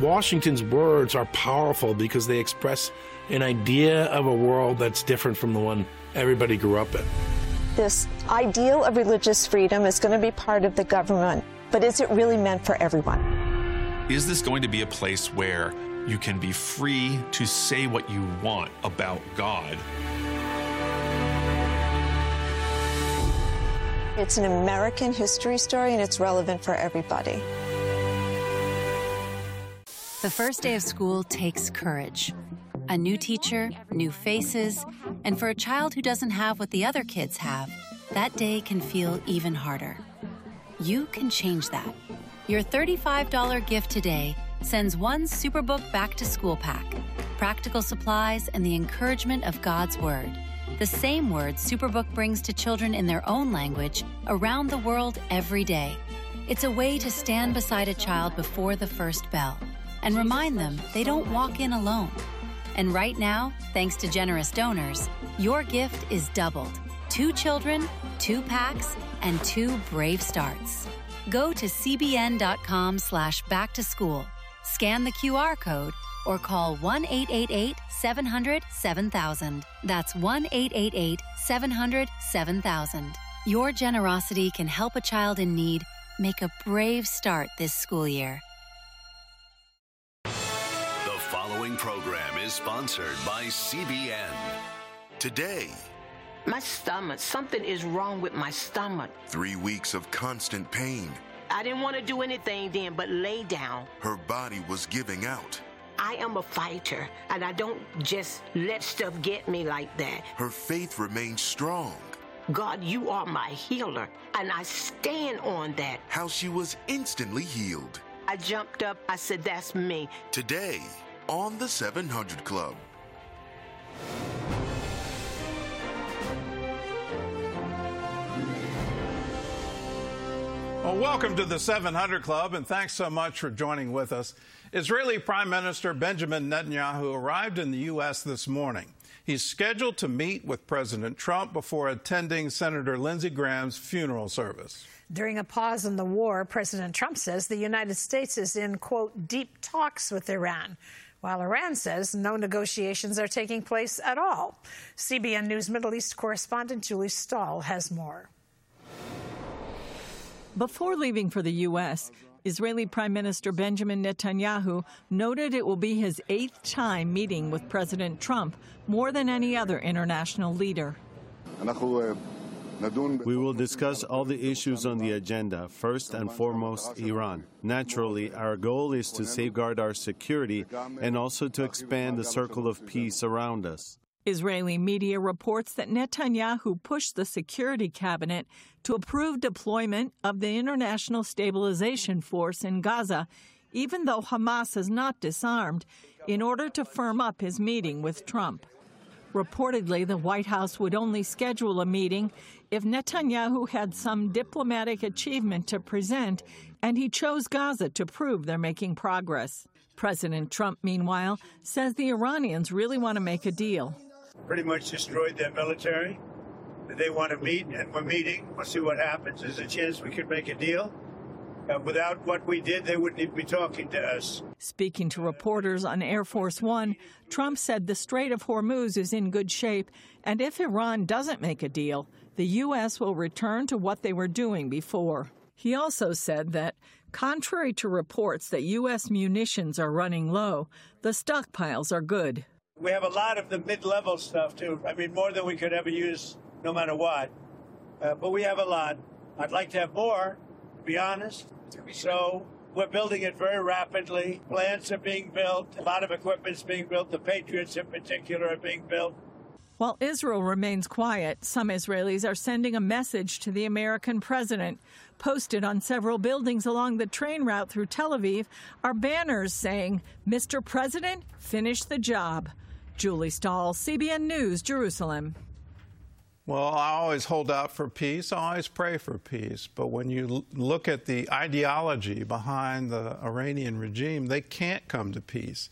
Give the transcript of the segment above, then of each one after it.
Washington's words are powerful because they express an idea of a world that's different from the one everybody grew up in. This ideal of religious freedom is going to be part of the government, but is it really meant for everyone? Is this going to be a place where you can be free to say what you want about God? It's an American history story, and it's relevant for everybody. The first day of school takes courage. A new teacher, new faces, and for a child who doesn't have what the other kids have, that day can feel even harder. You can change that. Your $35 gift today sends one Superbook Back to School pack, practical supplies, and the encouragement of God's Word. The same words Superbook brings to children in their own language around the world every day. It's a way to stand beside a child before the first bell and remind them they don't walk in alone. And right now, thanks to generous donors, your gift is doubled. 2 children, 2 packs, and 2 brave starts. Go to cbn.com/backtoschool, scan the QR code, or call 1-888-700-7000. That's 1-888-700-7000. Your generosity can help a child in need make a brave start this school year. The following program is sponsored by CBN. Today, my stomach, something is wrong with my stomach. 3 weeks of constant pain. I didn't want to do anything then but lay down. Her body was giving out. I am a fighter, and I don't just let stuff get me like that. Her faith remained strong. God, you are my healer, and I stand on that. How she was instantly healed. I jumped up, I said, that's me. Today, on the 700 Club. Well, welcome to the 700 Club, and thanks so much for joining with us. Israeli Prime Minister Benjamin Netanyahu arrived in the U.S. this morning. He's scheduled to meet with President Trump before attending Senator Lindsey Graham's funeral service. During a pause in the war, President Trump says the United States is in, quote, deep talks with Iran, while Iran says no negotiations are taking place at all. CBN News Middle East correspondent Julie Stahl has more. Before leaving for the U.S., Israeli Prime Minister Benjamin Netanyahu noted it will be his 8th time meeting with President Trump, more than any other international leader. We will discuss all the issues on the agenda, first and foremost Iran. Naturally, our goal is to safeguard our security and also to expand the circle of peace around us. Israeli media reports that Netanyahu pushed the Security Cabinet to approve deployment of the International Stabilization Force in Gaza, even though Hamas has not disarmed, in order to firm up his meeting with Trump. Reportedly, the White House would only schedule a meeting if Netanyahu had some diplomatic achievement to present, and he chose Gaza to prove they're making progress. President Trump, meanwhile, says the Iranians really want to make a deal. Pretty much destroyed their military. They want to meet, and we're meeting. We'll see what happens. There's a chance we could make a deal. Without what we did, they wouldn't even be talking to us. Speaking to reporters on Air Force One, Trump said the Strait of Hormuz is in good shape, and if Iran doesn't make a deal, the U.S. will return to what they were doing before. He also said that, contrary to reports that U.S. munitions are running low, the stockpiles are good. We have a lot of the mid-level stuff, too. I mean, more than we could ever use, no matter what. But we have a lot. I'd like to have more, to be honest. So we're building it very rapidly. Plants are being built. A lot of equipment's being built. The Patriots, in particular, are being built. While Israel remains quiet, some Israelis are sending a message to the American president. Posted on several buildings along the train route through Tel Aviv are banners saying, "Mr. President, finish the job." Julie Stahl, CBN News, Jerusalem. Well, I always hold out for peace. I always pray for peace. But when you look at the ideology behind the Iranian regime, they can't come to peace.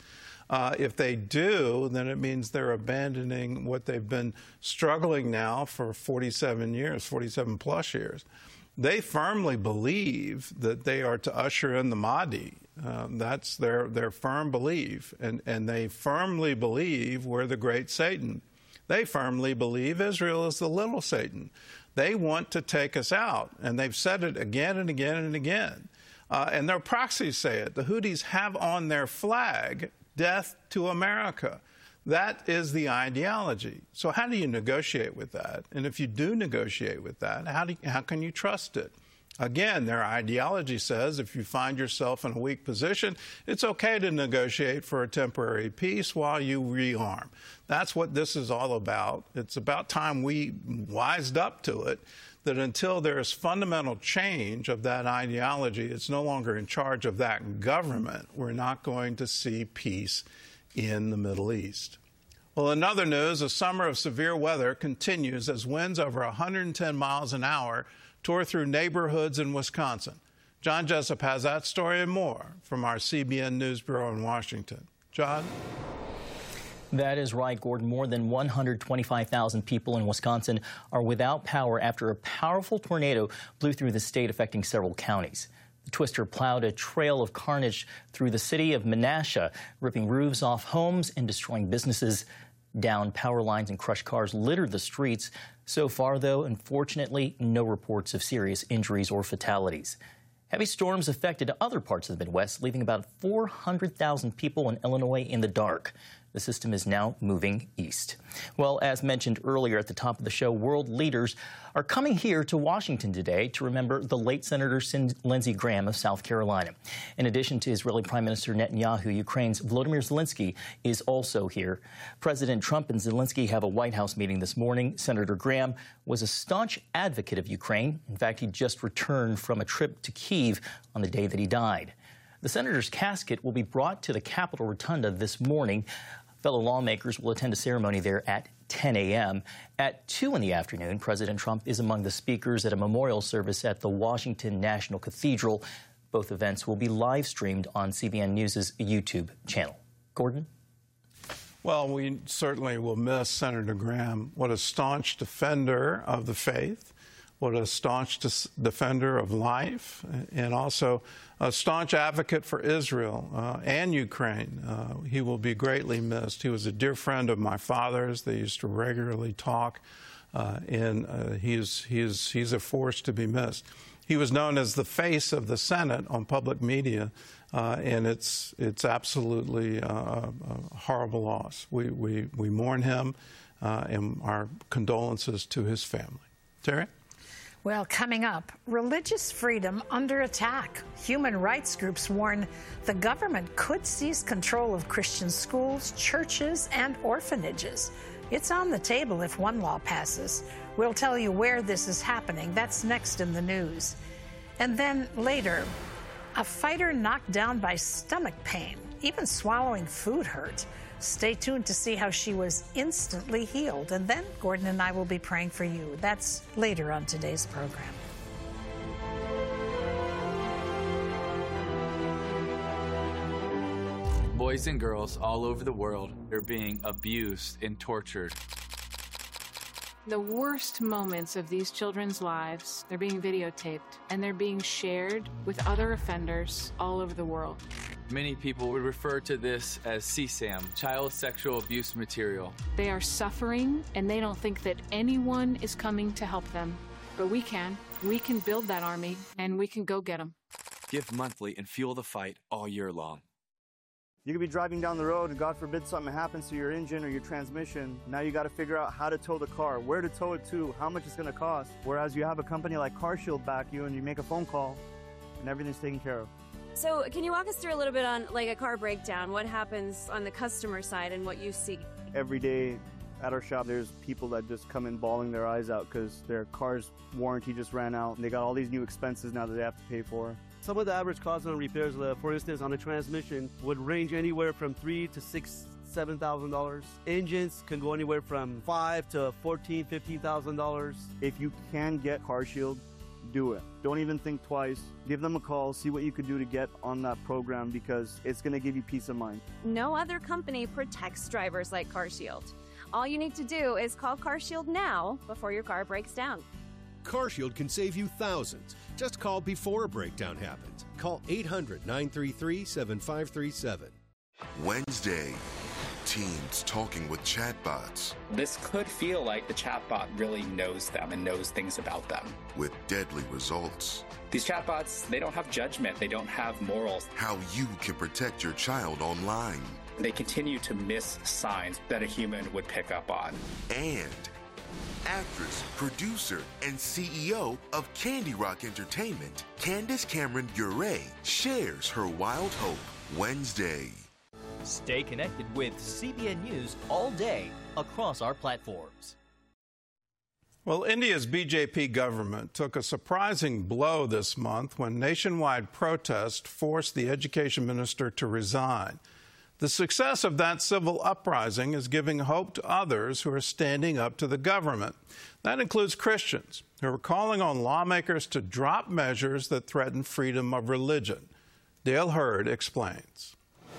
If they do, then it means they're abandoning what they've been struggling now for 47 years, 47-plus years. They firmly believe that they are to usher in the Mahdi, That's their firm belief, and they firmly believe we're the great Satan. They firmly believe Israel is the little Satan. They want to take us out, and they've said it again and again and again. And their proxies say it. The Houthis have on their flag, death to America. That is the ideology. So how do you negotiate with that? And if you do negotiate with that, how can you trust it? Again, their ideology says if you find yourself in a weak position, it's okay to negotiate for a temporary peace while you rearm. That's what this is all about. It's about time we wised up to it, that until there's fundamental change of that ideology, it's no longer in charge of that government, we're not going to see peace in the Middle East. Well, in other news, a summer of severe weather continues as winds over 110 miles an hour tore through neighborhoods in Wisconsin. John Jessup has that story and more from our CBN News Bureau in Washington. John? That is right, Gordon. More than 125,000 people in Wisconsin are without power after a powerful tornado blew through the state, affecting several counties. The twister plowed a trail of carnage through the city of Menasha, ripping roofs off homes and destroying businesses. Downed power lines and crushed cars littered the streets. So far, though, unfortunately, no reports of serious injuries or fatalities. Heavy storms affected other parts of the Midwest, leaving about 400,000 people in Illinois in the dark. The system is now moving east. Well, as mentioned earlier at the top of the show, world leaders are coming here to Washington today to remember the late Senator Lindsey Graham of South Carolina. In addition to Israeli Prime Minister Netanyahu, Ukraine's Volodymyr Zelensky is also here. President Trump and Zelensky have a White House meeting this morning. Senator Graham was a staunch advocate of Ukraine. In fact, he just returned from a trip to Kyiv on the day that he died. The senator's casket will be brought to the Capitol Rotunda this morning. Fellow lawmakers will attend a ceremony there at 10 a.m. At 2 in the afternoon, President Trump is among the speakers at a memorial service at the Washington National Cathedral. Both events will be live streamed on CBN News' YouTube channel. Gordon? Well, we certainly will miss Senator Graham. What a staunch defender of the faith. What a staunch defender of life, and also a staunch advocate for Israel and Ukraine. He will be greatly missed. He was a dear friend of my father's. They used to regularly talk, and he's a force to be missed. He was known as the face of the Senate on public media, and it's absolutely a horrible loss. We mourn him, and our condolences to his family. Terry? Well, coming up, religious freedom under attack. Human rights groups warn the government could seize control of Christian schools, churches, and orphanages. It's on the table if one law passes. We'll tell you where this is happening. That's next in the news. And then later, a fighter knocked down by stomach pain. Even swallowing food hurt. Stay tuned to see how she was instantly healed. And then Gordon and I will be praying for you. That's later on today's program. Boys and girls all over the world are being abused and tortured. The worst moments of these children's lives, they're being videotaped and they're being shared with other offenders all over the world. Many people would refer to this as CSAM, child sexual abuse material. They are suffering and they don't think that anyone is coming to help them. But we can. We can build that army and we can go get them. Give monthly and fuel the fight all year long. You could be driving down the road and God forbid something happens to your engine or your transmission. Now you got to figure out how to tow the car, where to tow it to, how much it's going to cost. Whereas you have a company like CarShield back you and you make a phone call and everything's taken care of. So can you walk us through a little bit on like a car breakdown? What happens on the customer side and what you see? Every day at our shop, there's people that just come in bawling their eyes out because their car's warranty just ran out and they got all these new expenses now that they have to pay for. Some of the average costs on repairs, for instance, on a transmission would range anywhere from $3,000 to $6,000, $7,000. Engines can go anywhere from $5,000 to $14,000, $15,000. If you can get CarShield, do it. Don't even think twice. Give them a call, see what you could do to get on that program because it's going to give you peace of mind. No other company protects drivers like CarShield. All you need to do is call CarShield now before your car breaks down. CarShield can save you thousands. Just call before a breakdown happens. Call 800-933-7537. Wednesday, teens talking with chatbots. This could feel like the chatbot really knows them and knows things about them. With deadly results. These chatbots, they don't have judgment. They don't have morals. How you can protect your child online. They continue to miss signs that a human would pick up on. And actress, producer, and CEO of Candy Rock Entertainment, Candace Cameron Bure, shares her wild hope. Wednesday. Stay connected with CBN News all day across our platforms. Well, India's BJP government took a surprising blow this month when nationwide protest forced the education minister to resign. The success of that civil uprising is giving hope to others who are standing up to the government. That includes Christians who are calling on lawmakers to drop measures that threaten freedom of religion. Dale Hurd explains.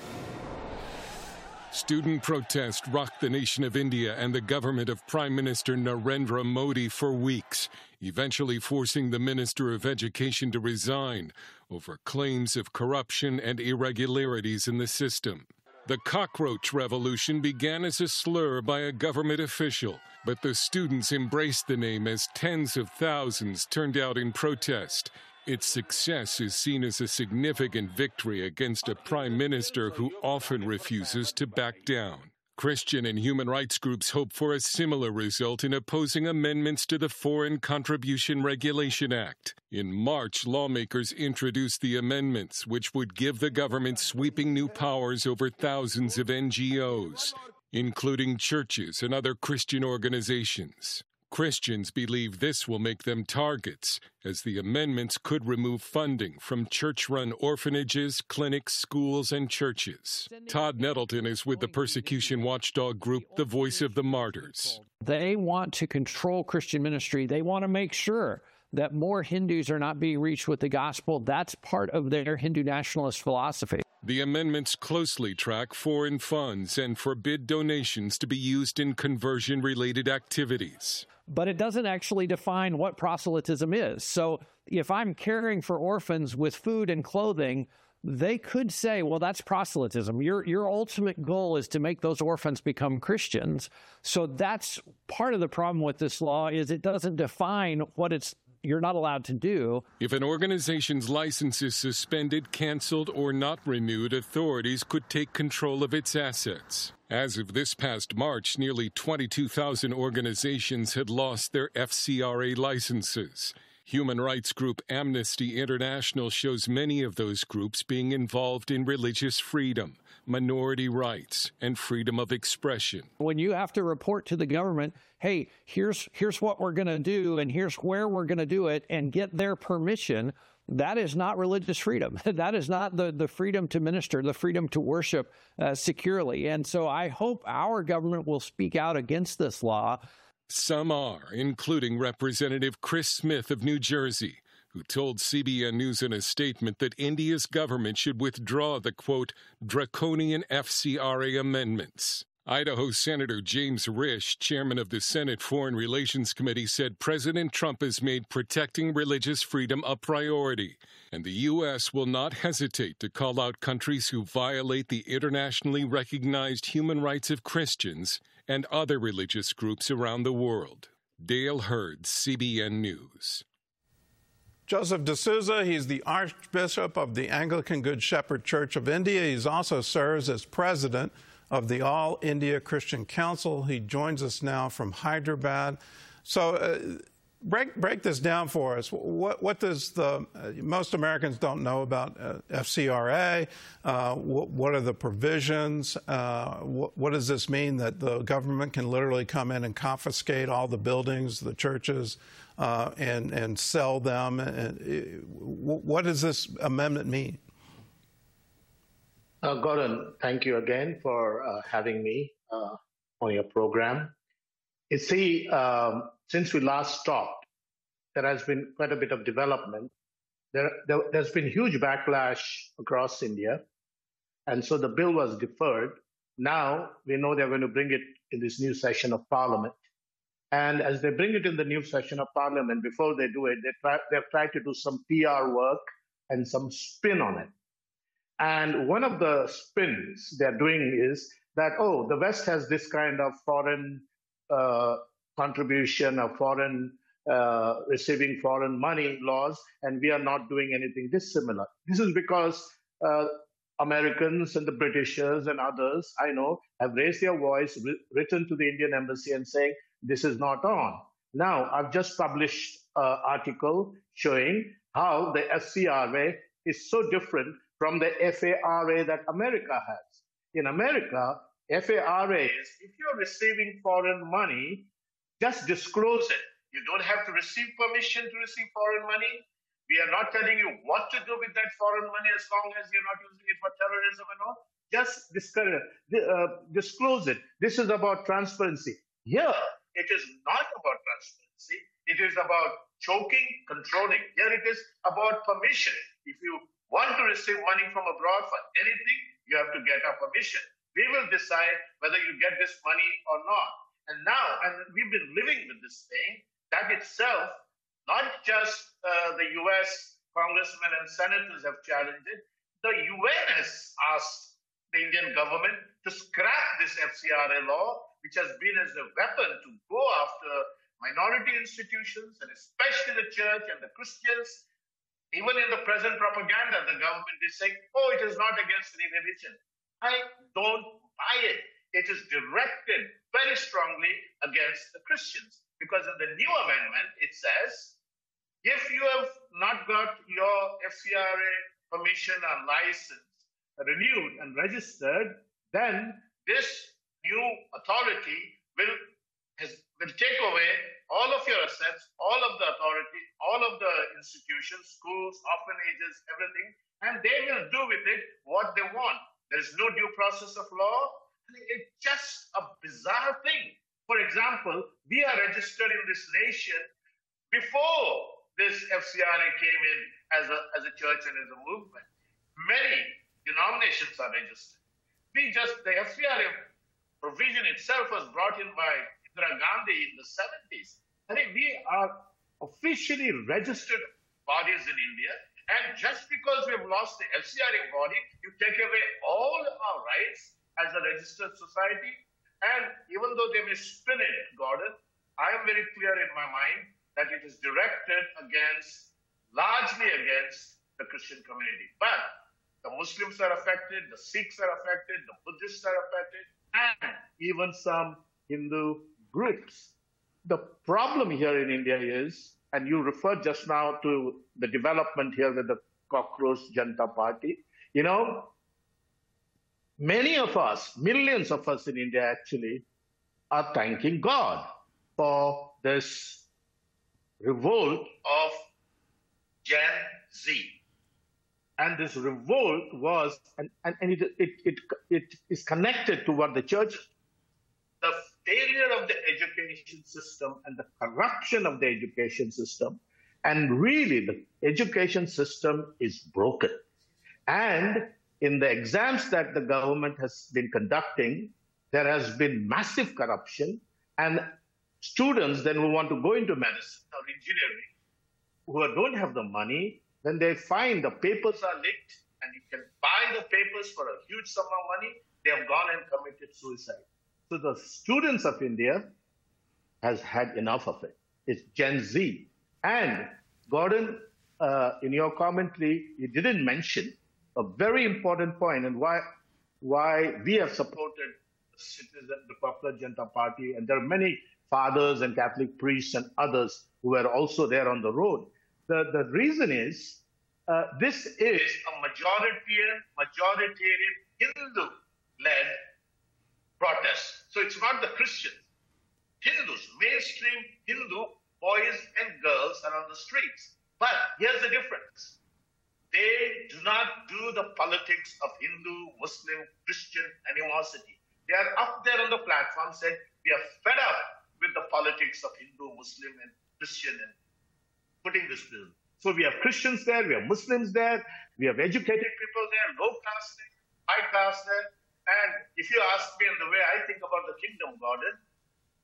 Student protests rocked the nation of India and the government of Prime Minister Narendra Modi for weeks, eventually forcing the Minister of Education to resign over claims of corruption and irregularities in the system. The cockroach revolution began as a slur by a government official, but the students embraced the name as tens of thousands turned out in protest. Its success is seen as a significant victory against a prime minister who often refuses to back down. Christian and human rights groups hope for a similar result in opposing amendments to the Foreign Contribution Regulation Act. In March, lawmakers introduced the amendments, which would give the government sweeping new powers over thousands of NGOs, including churches and other Christian organizations. Christians believe this will make them targets, as the amendments could remove funding from church-run orphanages, clinics, schools, and churches. Todd Nettleton is with the persecution watchdog group The Voice of the Martyrs. They want to control Christian ministry. They want to make sure that more Hindus are not being reached with the gospel. That's part of their Hindu nationalist philosophy. The amendments closely track foreign funds and forbid donations to be used in conversion-related activities. But it doesn't actually define what proselytism is. So if I'm caring for orphans with food and clothing, they could say, well, that's proselytism. Your ultimate goal is to make those orphans become Christians. So that's part of the problem with this law, is it doesn't define what you're not allowed to do. If an organization's license is suspended, canceled, or not renewed, authorities could take control of its assets. As of this past March, nearly 22,000 organizations had lost their FCRA licenses. Human rights group Amnesty International shows many of those groups being involved in religious freedom, minority rights, and freedom of expression. When you have to report to the government, hey, here's what we're going to do, and here's where we're going to do it, and get their permission, that is not religious freedom. That is not the freedom to minister, the freedom to worship securely. And so I hope our government will speak out against this law. Some are, including Representative Chris Smith of New Jersey, who told CBN News in a statement that India's government should withdraw the, quote, draconian FCRA amendments. Idaho Senator James Risch, chairman of the Senate Foreign Relations Committee, said President Trump has made protecting religious freedom a priority, and the U.S. will not hesitate to call out countries who violate the internationally recognized human rights of Christians and other religious groups around the world. Dale Hurd, CBN News. Joseph D'Souza, he's the Archbishop of the Anglican Good Shepherd Church of India. He also serves as president of the All India Christian Council. He joins us now from Hyderabad. So break this down for us. What does most Americans don't know about FCRA? What are the provisions? What does this mean, that the government can literally come in and confiscate all the buildings, the churches, and sell them? What does this amendment mean? Gordon, thank you again for having me on your program. You see, since we last talked, there has been quite a bit of development. There's been huge backlash across India, and so the bill was deferred. Now we know they're going to bring it in this new session of Parliament. And as they bring it in the new session of parliament, before they do it, they've tried to do some PR work and some spin on it. And one of the spins they're doing is that, oh, the West has this kind of foreign contribution of foreign receiving foreign money laws, and we are not doing anything dissimilar. This is because Americans and the Britishers and others, I know, have raised their voice, written to the Indian embassy and saying, this is not on. Now, I've just published an article showing how the FCRA is so different from the FARA that America has. In America, FARA is, if you're receiving foreign money, just disclose it. You don't have to receive permission to receive foreign money. We are not telling you what to do with that foreign money as long as you're not using it for terrorism and all. Just disclose it. This is about transparency. Here, it is not about transparency. It is about choking, controlling. Here it is about permission. If you want to receive money from abroad for anything, you have to get our permission. We will decide whether you get this money or not. And now, and we've been living with this thing, that itself, not just the US congressmen and senators have challenged it, the UN has asked the Indian government to scrap this FCRA law, which has been as a weapon to go after minority institutions, and especially the church and the Christians. Even in the present propaganda, the government is saying, oh, it is not against any religion. I don't buy it. It is directed very strongly against the Christians. Because in the new amendment, it says, if you have not got your FCRA permission or license renewed and registered, then this new authority will take away all of your assets, all of the authority, all of the institutions, schools, orphanages, everything, and they will do with it what they want. There is no due process of law. It's just a bizarre thing. For example, we are registered in this nation before this FCRA came in as a church and as a movement. Many denominations are registered. The FCRA provision itself was brought in by Indira Gandhi in the 70s. I think we are officially registered bodies in India, and just because we have lost the FCRA body, you take away all our rights as a registered society. And even though they may spin it, Gordon, I am very clear in my mind that it is directed largely against the Christian community. But the Muslims are affected, the Sikhs are affected, the Buddhists are affected, and even some Hindu groups. The problem here in India is, and you referred just now to the development here with the Cockroach Janata Party, many of us, millions of us in India actually, are thanking God for this revolt of Gen Z. And this revolt was, and it is connected to what the church, the failure of the education system and the corruption of the education system. And really, the education system is broken. And in the exams that the government has been conducting, there has been massive corruption, and students then who want to go into medicine or engineering, who don't have the money, when they find the papers are leaked and you can buy the papers for a huge sum of money, they have gone and committed suicide. So the students of India has had enough of it. It's Gen Z. And Gordon, in your commentary, you didn't mention a very important point and why we have supported the Popular Janata Party, and there are many fathers and Catholic priests and others who are also there on the road. The reason is this is a majoritarian Hindu-led protest. So it's not the Christians. Hindus, mainstream Hindu boys and girls are on the streets. But here's the difference. They do not do the politics of Hindu, Muslim, Christian animosity. They are up there on the platform saying, we are fed up with the politics of Hindu, Muslim, and Christian and putting this bill. So we have Christians there, we have Muslims there, we have educated people there, low caste there, high caste there. And if you ask me in the way I think about the kingdom, Gordon,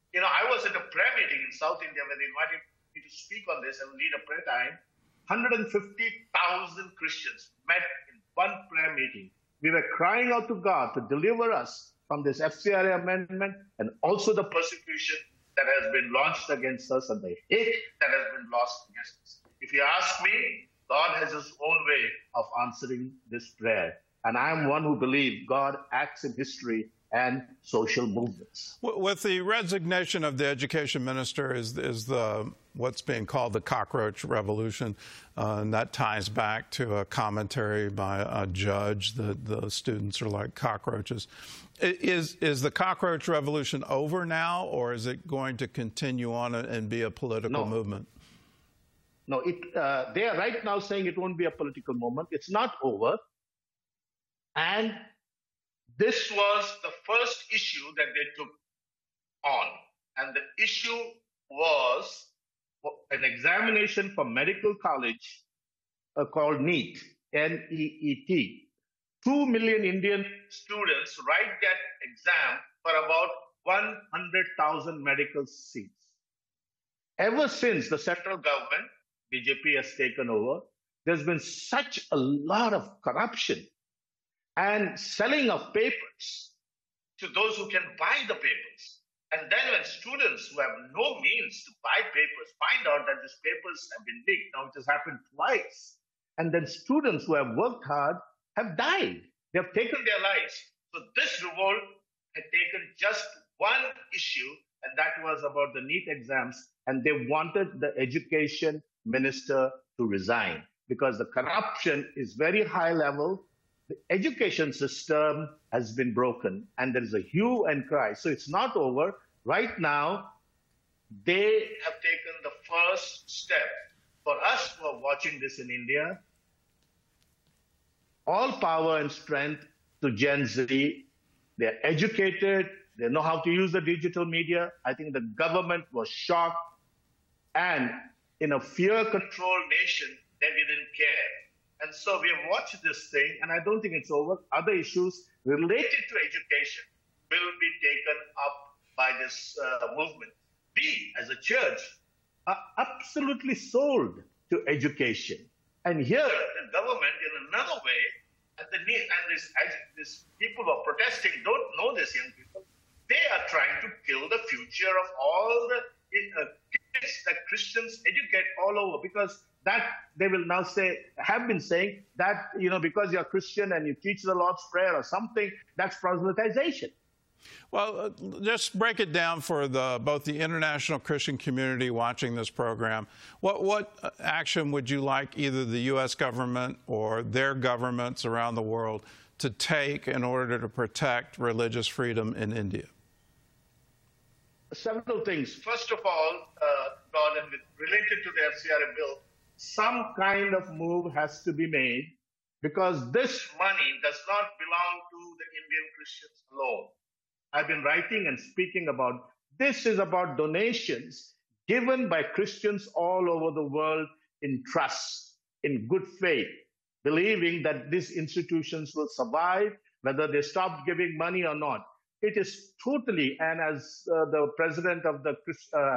I was at a prayer meeting in South India where they invited me to speak on this and lead a prayer time. 150,000 Christians met in one prayer meeting. We were crying out to God to deliver us from this FCRA amendment and also the persecution that has been launched against us and the hate that has been launched against us. If you ask me, God has his own way of answering this prayer. And I am one who believes God acts in history and social movements. With the resignation of the education minister is the what's being called the cockroach revolution, and that ties back to a commentary by a judge that the students are like cockroaches. Is the cockroach revolution over now, or is it going to continue on and be a political movement? No, they are right now saying it won't be a political movement. It's not over. And this was the first issue that they took on. And the issue was an examination for medical college called NEET, N-E-E-T. 2 million Indian students write that exam for about 100,000 medical seats. Ever since the central government, BJP, has taken over, there's been such a lot of corruption and selling of papers to those who can buy the papers. And then when students who have no means to buy papers find out that these papers have been leaked, now it has happened twice, and then students who have worked hard have died. They have taken their lives. So this revolt had taken just one issue, and that was about the NEET exams, and they wanted the education minister to resign because the corruption is very high level. The education system has been broken and there is a hue and cry. So it's not over. Right now, they have taken the first step. For us who are watching this in India, all power and strength to Gen Z. They're educated. They know how to use the digital media. I think the government was shocked. And in a fear-controlled nation, they didn't care. And so we have watched this thing, and I don't think it's over. Other issues related to education will be taken up by this movement. We, as a church, are absolutely sold to education. And here, the government, in another way, and these people who are protesting don't know this, young people. They are trying to kill the future of all the kids that Christians educate all over, because that they will now say, have been saying that, because you're Christian and you teach the Lord's Prayer or something, that's proselytization. Well, just break it down for both the international Christian community watching this program. What action would you like either the U.S. government or their governments around the world to take in order to protect religious freedom in India? Several things. First of all, God, and related to the FCRA bill, some kind of move has to be made because this money does not belong to the Indian Christians alone. I've been writing and speaking about this is about donations given by Christians all over the world in trust, in good faith, believing that these institutions will survive, whether they stop giving money or not. It is totally, and as the president of the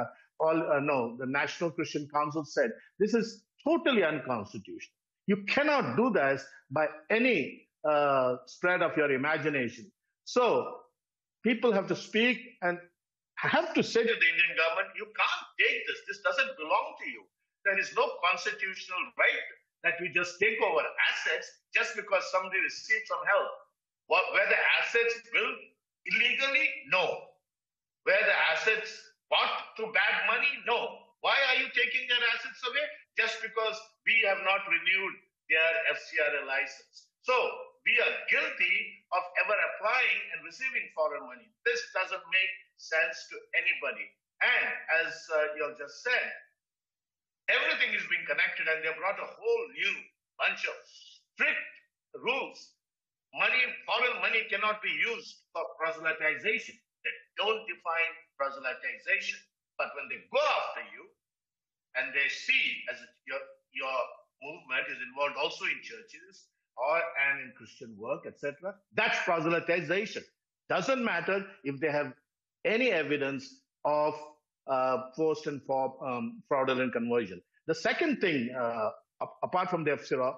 National Christian Council said, this is totally unconstitutional. You cannot do this by any spread of your imagination. So people have to speak and have to say to the Indian government, you can't take this. This doesn't belong to you. There is no constitutional right that we just take over assets just because somebody received some help. Were the assets built illegally? No. Were the assets bought through bad money? No. Why are you taking their assets away? Just because we have not renewed their FCRA license. So we are guilty of ever applying and receiving foreign money. This doesn't make sense to anybody. And as you have just said, everything is being connected, and they brought a whole new bunch of strict rules. Foreign money cannot be used for proselytization. They don't define proselytization. But when they go after you and they see as your movement is involved also in churches and in Christian work, etc., that's proselytization. Doesn't matter if they have any evidence of forced and fraudulent conversion. The second thing, apart from the FCRA,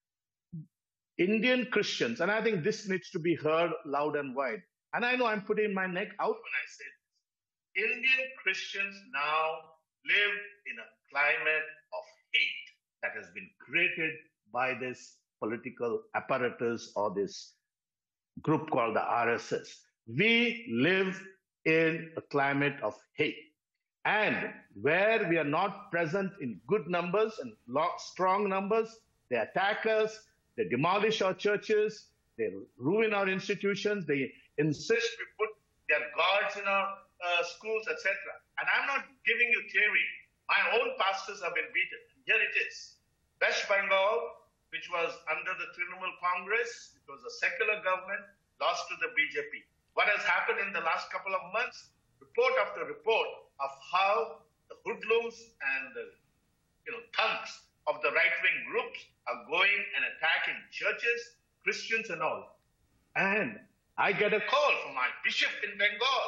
Indian Christians, and I think this needs to be heard loud and wide, and I know I'm putting my neck out when I say this. Indian Christians now live in a climate of hate that has been created by this political apparatus or this group called the RSS. We live in a climate of hate. And where we are not present in good numbers and strong numbers, they attack us, they demolish our churches, they ruin our institutions, they insist we put their guards in our schools, etc. And I'm not giving you theory. My own pastors have been beaten. Here it is. West Bengal, which was under the Trinamool Congress, it was a secular government, lost to the BJP. What has happened in the last couple of months? Report after report of how the hoodlums and the thugs of the right-wing groups are going and attacking churches, Christians and all. And I get a call from my bishop in Bengal.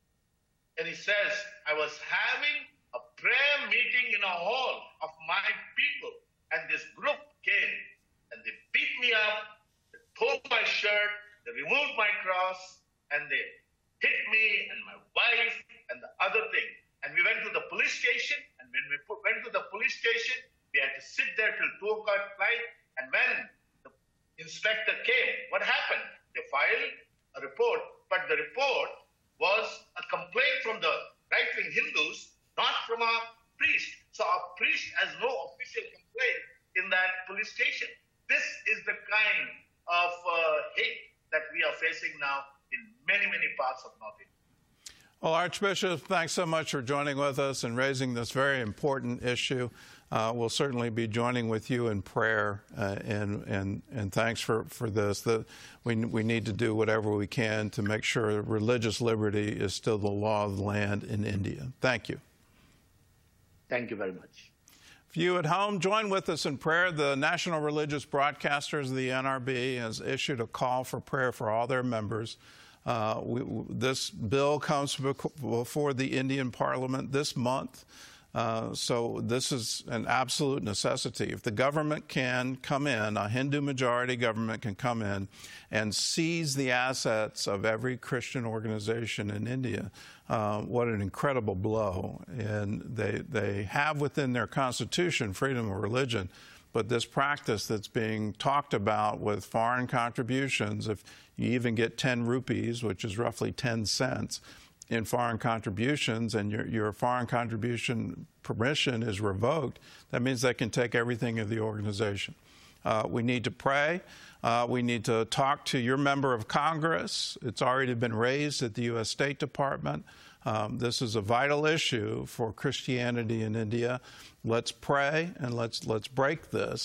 And he says, I was having a prayer meeting in a hall of my people. And this group came and they beat me up, they tore my shirt, they removed my cross, and they hit me and my wife and the other thing. And we went to the police station, and when we went to the police station, we had to sit there till 2 o'clock at night. And when the inspector came, what happened? They filed a report, but the report was a complaint from the right-wing Hindus, not from our priest. So our priest has no official complaint in that police station. This is the kind of hate that we are facing now in many, many parts of North India. Well, Archbishop, thanks so much for joining with us and raising this very important issue. We'll certainly be joining with you in prayer, and thanks for this. We need to do whatever we can to make sure religious liberty is still the law of the land in India. Thank you. Thank you very much. For you at home, join with us in prayer. The National Religious Broadcasters of the NRB has issued a call for prayer for all their members. This bill comes before the Indian Parliament this month, so this is an absolute necessity. If the government can come in, a Hindu majority government can come in and seize the assets of every Christian organization in India, what an incredible blow. And they have within their constitution freedom of religion, but this practice that's being talked about with foreign contributions, if you even get 10 rupees, which is roughly 10 cents, in foreign contributions, and your foreign contribution permission is revoked, that means they can take everything of the organization. We need to pray. We need to talk to your member of Congress. It's already been raised at the U.S. State Department. This is a vital issue for Christianity in India. Let's pray and let's break this.